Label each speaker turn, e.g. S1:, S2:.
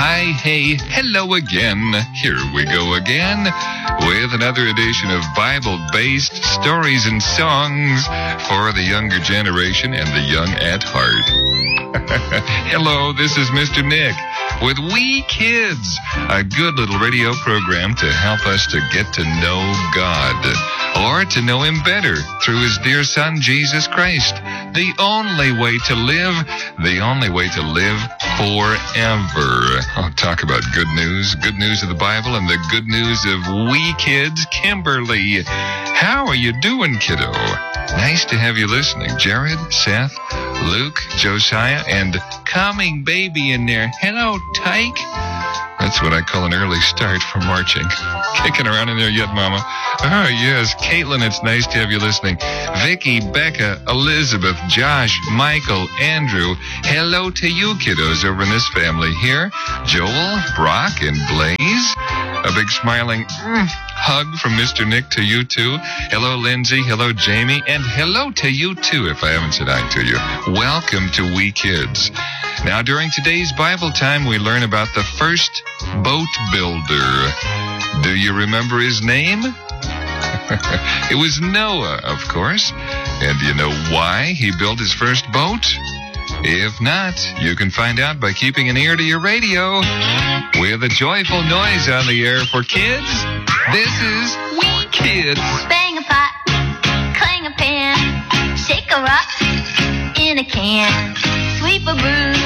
S1: Hi, hey, hello again. Here we go again with another edition of Bible-based stories and songs for the younger generation and the young at heart. Hello, this is Mr. Nick with We Kids, a good little radio program to help us to get to know God, or to know Him better through His dear Son, Jesus Christ. The only way to live forever. I'll talk about good news of the Bible, and the good news of We Kids. Kimberly, how are you doing, kiddo? Nice to have you listening. Jared, Seth, Luke, Josiah, and coming baby in there. Hello, Tyke. That's what I call an early start for marching. Kicking around in there yet, Mama? Oh, yes. Caitlin, it's nice to have you listening. Vicky, Becca, Elizabeth, Josh, Michael, Andrew. Hello to you kiddos over in this family here. Joel, Brock, and Blaze. A big smiling hug from Mr. Nick to you too. Hello, Lindsay. Hello, Jamie. And hello to you too, if I haven't said hi to you. Welcome to We Kids. Now, during today's Bible time, we learn about the first boat builder. Do you remember his name? It was Noah, of course. And do you know why he built his first boat? If not, you can find out by keeping an ear to your radio. With a joyful noise on the air for kids, this is We Kids.
S2: Bang a pot, clang a pan, shake a rock in a can, sweep a broom